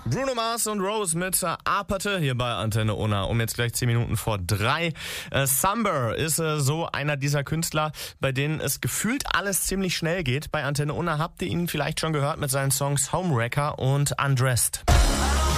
Bruno Mars und Rose mit Apathe hier bei Antenne Unna um jetzt gleich 10 Minuten vor 3. Summer ist so einer dieser Künstler, bei denen es gefühlt alles ziemlich schnell geht. Bei Antenne Unna habt ihr ihn vielleicht schon gehört mit seinen Songs Homewrecker und Undressed.